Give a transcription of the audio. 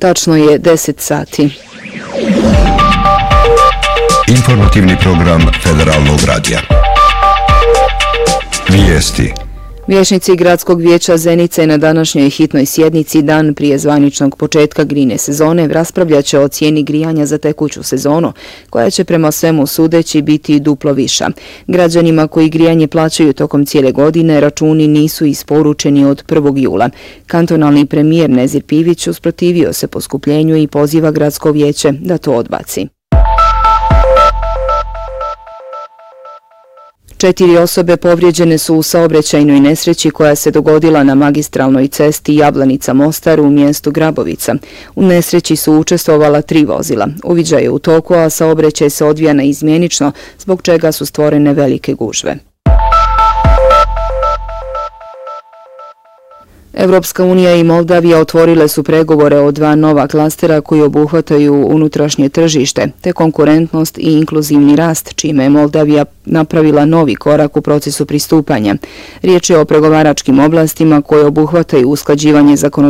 Tačno je 10 sati. Informativni program Federalnog radija. Vijesti. Vijećnici Gradskog vijeća Zenice na današnjoj hitnoj sjednici dan prije zvaničnog početka grijne sezone raspravljat će o cijeni grijanja za tekuću sezonu, koja će prema svemu sudeći biti duplo viša. Građanima koji grijanje plaćaju tokom cijele godine računi nisu isporučeni od 1. jula. Kantonalni premijer Nezir Pivić usprotivio se poskupljenju i poziva Gradsko vijeće da to odbaci. 4 osobe povrijeđene su u saobraćajnoj nesreći koja se dogodila na magistralnoj cesti Jablanica-Mostar u mjestu Grabovica. U nesreći su učestvovala 3 vozila. Uviđaj je u toku, a saobraćaj se odvija naizmjenično, zbog čega su stvorene velike gužve. Evropska unija i Moldavija otvorile su pregovore o 2 nova klastera koji obuhvataju unutrašnje tržište, te konkurentnost i inkluzivni rast, čime je Moldavija napravila novi korak u procesu pristupanja. Riječ je o pregovaračkim oblastima koje obuhvataju usklađivanje zakonodavstva